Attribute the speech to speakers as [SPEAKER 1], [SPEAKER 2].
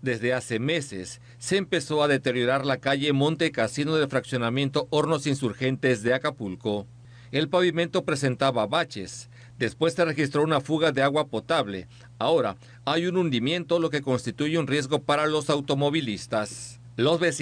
[SPEAKER 1] Desde hace meses se empezó a deteriorar la calle Monte Cassino del fraccionamiento Hornos Insurgentes de Acapulco. El pavimento presentaba baches, después se registró una fuga de agua potable, ahora hay un hundimiento, lo que constituye un riesgo para los automovilistas. Los vecinos